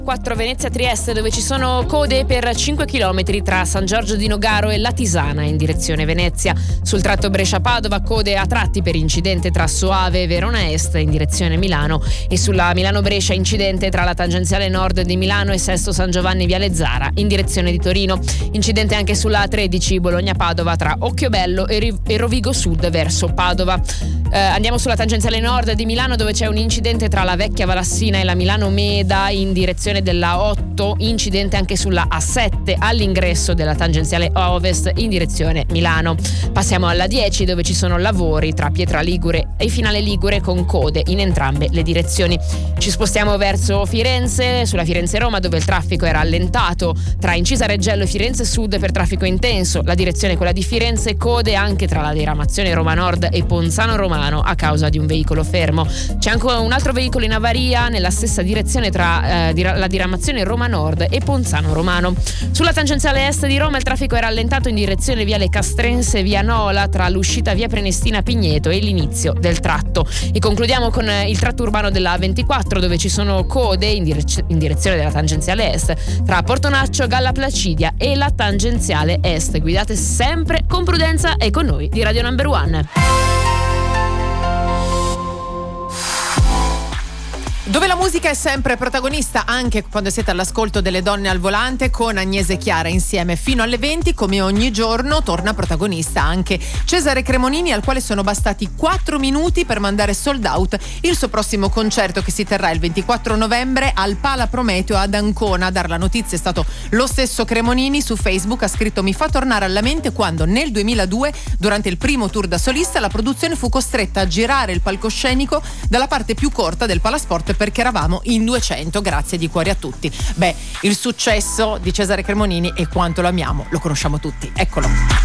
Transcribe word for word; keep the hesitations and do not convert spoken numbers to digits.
quattro Venezia-Trieste, dove ci sono code per cinque chilometri tra San Giorgio di Nogaro e La Tisana in direzione Venezia. Sul tratto Brescia-Padova code a tratti per incidente tra Soave e Verona Est in direzione Milano, e sulla Milano-Brescia incidente tra la tangenziale nord di Milano e Sesto San Giovanni Viale Zara in direzione di Torino. Incidente anche sulla A tredici Bologna-Padova tra Occhiobello e, Ri- e Rovigo Sud verso Padova. Eh, andiamo sulla tangenziale nord di Milano, dove c'è un incidente tra la Vecchia Valassina e la Milano-Meda in direzione della otto, incidente anche sulla A sette all'ingresso della tangenziale ovest in direzione Milano. Passiamo alla dieci, dove ci sono lavori tra Pietra Ligure e Finale Ligure con code in entrambe le direzioni. Ci spostiamo verso Firenze, sulla Firenze-Roma, dove il traffico è rallentato tra Incisa Reggello e Firenze Sud per traffico intenso. La direzione è quella di Firenze, code anche tra la diramazione Roma Nord e Ponzano Romano a causa di un veicolo fermo. C'è anche un altro veicolo in avaria nella stessa direzione tra eh, la diramazione Roma Nord e Ponzano Romano. Sulla tangenziale est di Roma il traffico è rallentato in direzione viale Castrense via Nola tra l'uscita via Prenestina Pigneto e l'inizio del tratto. E concludiamo con il tratto urbano della A ventiquattro, dove ci sono code in, direz- in direzione della tangenziale est tra Portonaccio, Galla Placidia e la tangenziale est. Guidate sempre con prudenza e con noi di Radio Number One. Dove la musica è sempre protagonista, anche quando siete all'ascolto delle donne al volante, con Agnese e Chiara insieme fino alle venti, come ogni giorno torna protagonista anche Cesare Cremonini, al quale sono bastati quattro minuti per mandare sold out il suo prossimo concerto, che si terrà il ventiquattro novembre al Pala Prometeo ad Ancona. A dar la notizia è stato lo stesso Cremonini. Su Facebook ha scritto: mi fa tornare alla mente quando nel duemiladue, durante il primo tour da solista, la produzione fu costretta a girare il palcoscenico dalla parte più corta del Palasport perché eravamo in duecento. Grazie di cuore a tutti. Beh, il successo di Cesare Cremonini e quanto lo amiamo lo conosciamo tutti. Eccolo.